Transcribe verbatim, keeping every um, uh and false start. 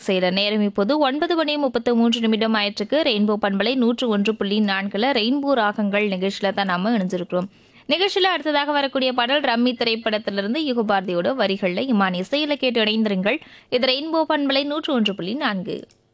செய்யற நேரம் இப்போது ஒன்பது மணி முப்பத்து மூன்று நிமிடம் ஆயிற்றுக்கு. ரெயின்போ பண்பலை நூற்று ஒன்று புள்ளி நான்குல ரெயின்போ ராகங்கள் நிகழ்ச்சியில தான் நாம இணைஞ்சிருக்கிறோம். நிகழ்ச்சியில அடுத்ததாக வரக்கூடிய பாடல் ரம்மி திரைப்படத்திலிருந்து யுகபாரதியோட வரிகள்ல இமான் இசையில கேட்டு இணைந்திருங்கள். இது ரெயின்போ பண்பலை நூற்று ஒன்று புள்ளி நான்கு.